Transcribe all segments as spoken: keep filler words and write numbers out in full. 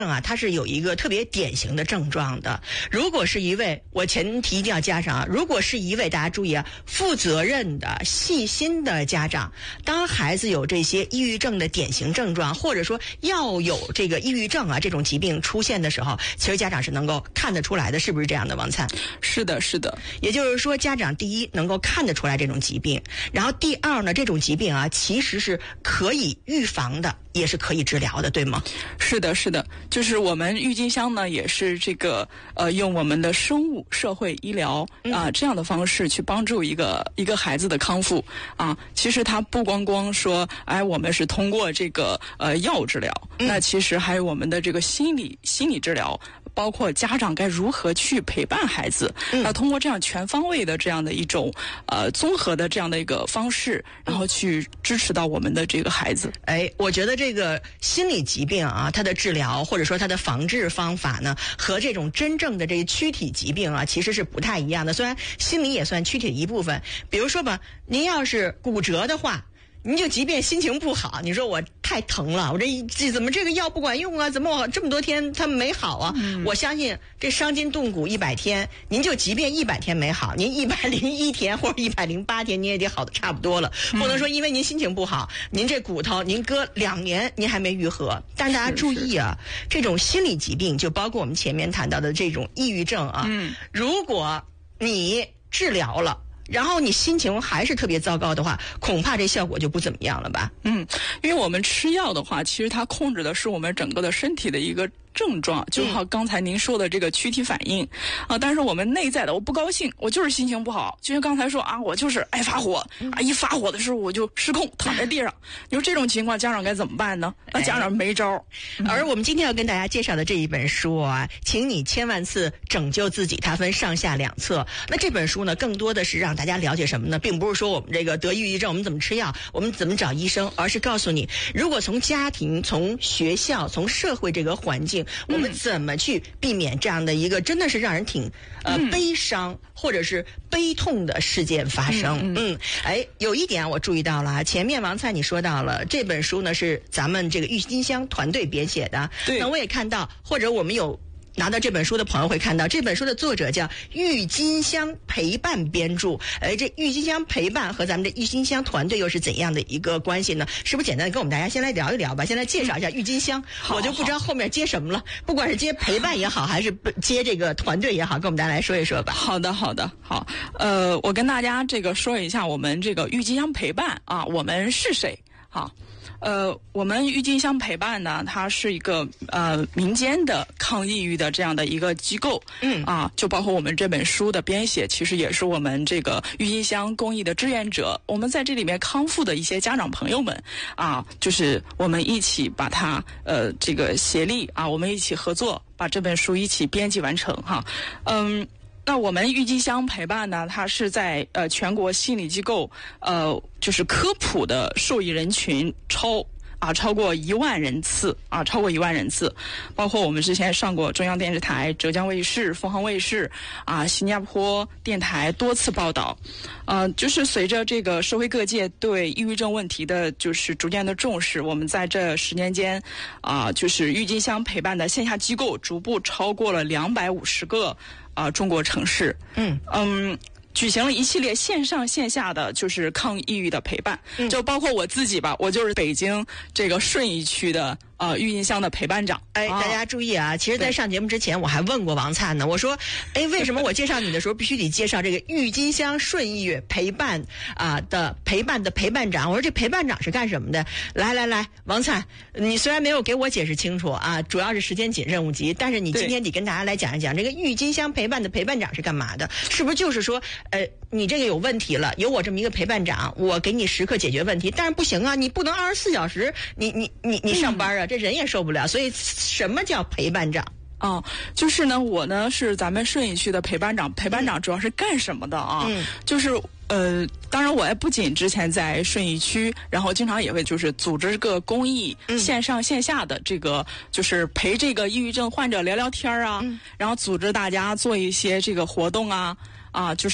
啊，它是有一个特别典型的症状的。如果是一位，我前提一定要加上啊，如果是一位大家注意啊，负责任的、细心的家长，当孩子有这些抑郁症的典型症状，或者说要有这个抑郁症啊这种疾病出现的时候，其实家长是能够看得出来的，是不是这样的，王灿？ 是的，是的。 也就是说，家长第一能够看得出来这种疾病，然后第二呢，这种疾病啊其实是可以预防的，也是可以治疗的，对吗？ 是的，是的。就是我们郁金香呢，也是这个呃，用我们的生物、社会、医疗啊、呃、这样的方式去帮助一个一个孩子的康复啊。其实它不光光说，哎，我们是通过这个呃药物治疗， 嗯、 那其实还有我们的这个心理心理治疗。包括家长该如何去陪伴孩子，那、嗯、通过这样全方位的这样的一种呃综合的这样的一个方式，然后去支持到我们的这个孩子。 哎，我觉得这个心理疾病啊，它的治疗或者说它的防治方法呢，和这种真正的这个躯体疾病啊，其实是不太一样的。虽然心理也算躯体的一部分，比如说吧，您要是骨折的话。您就即便心情不好，你说我太疼了，我这这怎么这个药不管用啊？怎么我这么多天它没好啊？嗯、我相信这伤筋动骨一百天，您就即便一百天没好，您一百零一天或者一百零八天，您也得好的差不多了。嗯、不能说因为您心情不好，您这骨头您搁两年您还没愈合。但大家注意啊，是是这种心理疾病就包括我们前面谈到的这种抑郁症啊，嗯、如果你治疗了。然后你心情还是特别糟糕的话，恐怕这效果就不怎么样了吧？ 嗯，因为我们吃药的话，其实它控制的是我们整个的身体的一个症状，就好刚才您说的这个躯体反应啊。但是我们内在的，我不高兴，我就是心情不好，就像刚才说啊，我就是爱发火啊，一发火的时候我就失控，躺在地上。你说这种情况，家长该怎么办呢？那家长没招。 哎、而我们今天要跟大家介绍的这一本书啊，请你千万次拯救自己，它分上下两册。那这本书呢，更多的是让大家了解什么呢？并不是说我们这个得抑郁症我们怎么吃药，我们怎么找医生，而是告诉你，如果从家庭、从学校、从社会这个环境，我们怎么去避免这样的一个真的是让人挺呃悲伤或者是悲痛的事件发生？嗯，嗯哎，有一点我注意到了，前面王灿你说到了这本书呢是咱们这个郁金香团队编写的， 对， 那我也看到，或者我们有。拿到这本书的朋友会看到，这本书的作者叫郁金香陪伴编著。哎，这郁金香陪伴和咱们这郁金香团队又是怎样的一个关系呢？是不是简单的跟我们大家先来聊一聊吧？先来介绍一下郁金香，嗯、我就不知道后面接什么了。不管是接陪伴也好，还是接这个团队也好，跟我们大家来说一说吧。 好的，好的，好。呃，我跟大家这个说一下我们这个郁金香陪伴啊，我们是谁？好。呃，我们郁金香陪伴呢，它是一个呃民间的抗抑郁的这样的一个机构，嗯啊，就包括我们这本书的编写，其实也是我们这个郁金香公益的志愿者，我们在这里面康复的一些家长朋友们啊，就是我们一起把它呃这个协力啊，我们一起合作，把这本书一起编辑完成哈，嗯。那我们郁金香陪伴呢，它是在呃全国心理机构呃就是科普的受益人群超啊超过一万人次啊超过一万人次，包括我们之前上过中央电视台、浙江卫视、凤凰卫视啊、新加坡电台多次报道，呃就是随着这个社会各界对抑郁症问题的就是逐渐的重视，我们在这十年间啊就是郁金香陪伴的线下机构逐步超过了两百五十个。啊、呃，中国城市，嗯嗯，举行了一系列线上线下的就是抗抑郁的陪伴，嗯、就包括我自己吧，我就是北京这个顺义区的呃郁金香的陪伴长。 哎，大家注意啊！其实，在上节目之前，我还问过王灿呢，我说，哎，为什么我介绍你的时候必须得介绍这个郁金香顺义陪伴啊的陪伴的陪伴长？我说这陪伴长是干什么的？来来来，王灿，你虽然没有给我解释清楚啊，主要是时间紧、任务急，但是你今天得跟大家来讲一讲这个郁金香陪伴的陪伴长是干嘛的？是不是就是说，呃，你这个有问题了，有我这么一个陪伴长，我给你时刻解决问题，但是不行啊，你不能二十四小时，你你你你上班啊，嗯、这人也受不了，所以。什么叫陪伴长？ 哦，就是呢，我呢是咱们顺义区的陪伴长，陪伴长主要是干什么的啊？嗯，就是呃，当然我也不仅之前在顺义区，然后经常也会就是组织个公益，嗯、线上线下的这个就是陪这个抑郁症患者聊聊天啊，嗯、然后组织大家做一些这个活动啊啊，就是。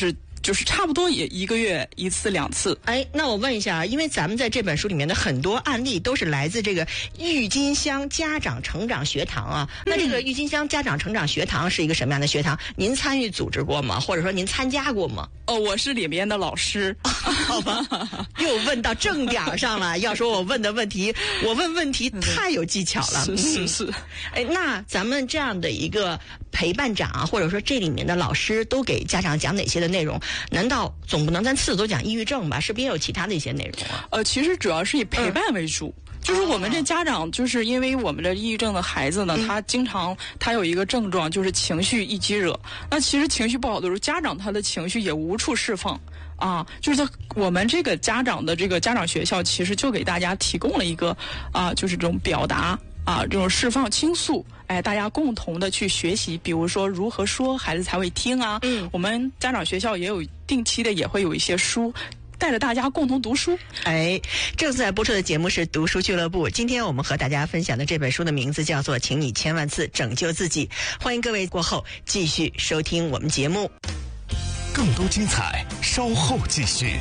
就是差不多也一个月一次两次。 哎，那我问一下，因为咱们在这本书里面的很多案例都是来自这个郁金香家长成长学堂啊。嗯、那这个郁金香家长成长学堂是一个什么样的学堂？您参与组织过吗？或者说您参加过吗？ 哦，我是里面的老师。 好吧，又问到正点上了。要说我问的问题，我问问题太有技巧了。 是是是。 哎，那咱们这样的一个陪伴长啊，或者说这里面的老师都给家长讲哪些的内容？难道总不能咱次次都讲抑郁症吧？是不是也有其他的一些内容啊？ 呃，其实主要是以陪伴为主。嗯，就是我们这家长，就是因为我们的抑郁症的孩子呢，嗯、他经常他有一个症状，就是情绪一激惹。那其实情绪不好的时候，家长他的情绪也无处释放啊。就是他我们这个家长的这个家长学校，其实就给大家提供了一个啊，就是这种表达啊，这种释放倾诉，哎，大家共同的去学习，比如说如何说孩子才会听啊。嗯，我们家长学校也有定期的也会有一些书。带着大家共同读书。 哎，正在播出的节目是读书俱乐部。今天我们和大家分享的这本书的名字叫做《请你千万次拯救自己》。欢迎各位过后继续收听我们节目。 更多精彩稍后继续。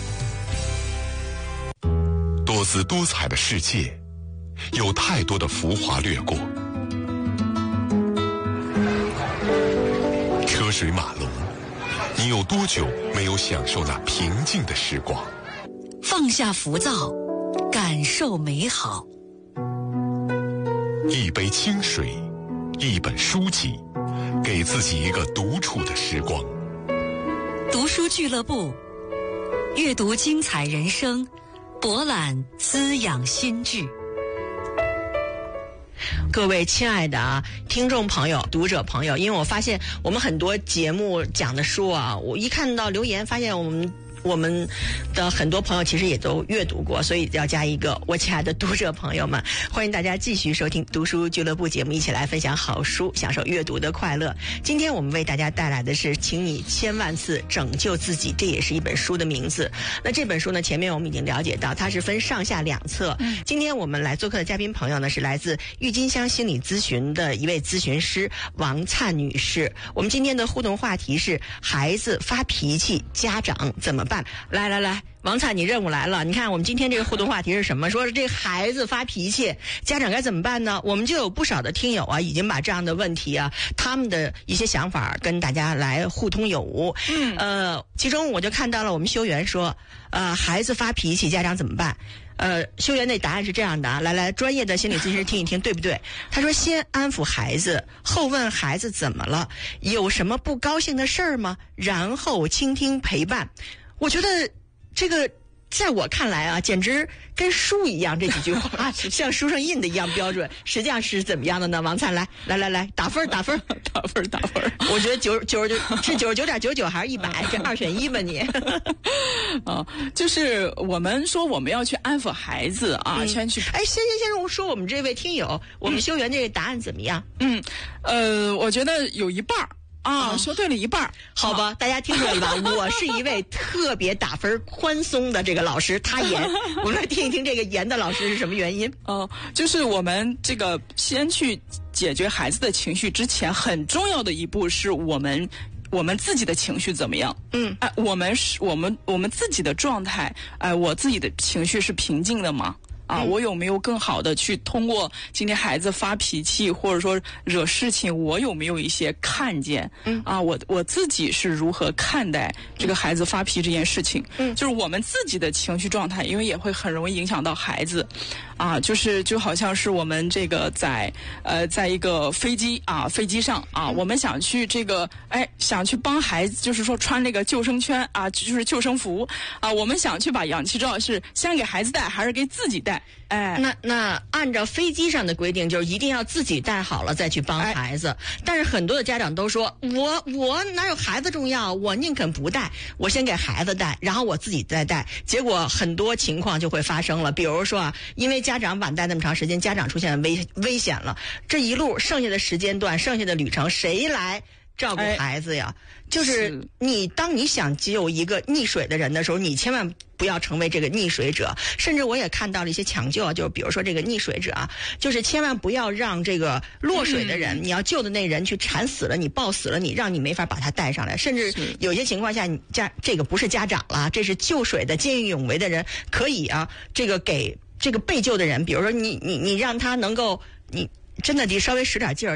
多姿多彩的世界，有太多的浮华掠过，车水马龙。你有多久没有享受那平静的时光？ 放下浮躁，感受美好。 一杯清水，一本书籍，给自己一个独处的时光。 读书俱乐部，阅读精彩人生，博览滋养心智。 各位亲爱的啊，听众朋友、读者朋友，因为我发现我们很多节目讲的书啊，我一看到留言，发现我们我们的很多朋友其实也都阅读过，所以要加一个我亲爱的读者朋友们，欢迎大家继续收听读书俱乐部节目，一起来分享好书，享受阅读的快乐。今天我们为大家带来的是请你千万次拯救自己，这也是一本书的名字。那这本书呢，前面我们已经了解到它是分上下两册。嗯、今天我们来做客的嘉宾朋友呢，是来自郁金香心理咨询的一位咨询师王灿女士。我们今天的互动话题是孩子发脾气，家长怎么办？来来来，王灿，你任务来了。你看我们今天这个互动话题是什么？说是这孩子发脾气，家长该怎么办呢？我们就有不少的听友啊，已经把这样的问题啊，他们的一些想法跟大家来互通有无。嗯，呃，其中我就看到了我们修员说，呃，孩子发脾气，家长怎么办？呃，修员的答案是这样的啊，来来，专业的心理咨询师听一听，对不对？他说，先安抚孩子，后问孩子怎么了，有什么不高兴的事儿吗？然后倾听陪伴。我觉得这个在我看来啊，简直跟书一样，这几句话像书上印的一样标准。实际上是怎么样的呢？王灿，来来来来，打分打分打分打分。 我觉得九九十九是九十九点九九还是一百？这二选一吧你。 啊，就是我们说我们要去安抚孩子啊，嗯、先去。 哎，先先先说我们这位听友，我们修员这个答案怎么样？ 嗯，呃，我觉得有一半儿。啊，说对了一半， 好吧，大家听出来了吧？我是一位特别打分宽松的这个老师，他严，我们来听一听这个严的老师是什么原因？ 哦、呃，就是我们这个先去解决孩子的情绪之前，很重要的一步是我们。我们自己的情绪怎么样？嗯，哎，我们是我们我们自己的状态，哎，我自己的情绪是平静的吗？啊，我有没有更好的去通过今天孩子发脾气或者说惹事情，我有没有一些看见？嗯，啊，我我自己是如何看待这个孩子发脾气这件事情？嗯，就是我们自己的情绪状态，因为也会很容易影响到孩子。啊，就是就好像是我们这个在呃，在一个飞机啊，飞机上啊，我们想去这个哎，想去帮孩子，就是说穿那个救生圈啊，就是救生服啊，我们想去把氧气罩是先给孩子戴还是给自己戴？哎， 那那按照飞机上的规定，就是一定要自己带好了再去帮孩子。哎、但是很多的家长都说，我我哪有孩子重要？我宁肯不带，我先给孩子带，然后我自己再带。结果很多情况就会发生了，比如说啊，因为家长晚带那么长时间，家长出现危危险了，这一路剩下的时间段、剩下的旅程，谁来照顾孩子呀。 哎、 就是你当你想救一个溺水的人的时候，你千万不要成为这个溺水者。甚至我也看到了一些抢救啊，就是比如说这个溺水者啊，就是千万不要让这个落水的人，嗯、你要救的那人去惨死了你，抱死了你，让你没法把他带上来。甚至有些情况下，你家这个不是家长了，这是救水的见义勇为的人，可以啊，这个给这个被救的人，比如说你你你让他能够，你真的得稍微使点劲儿。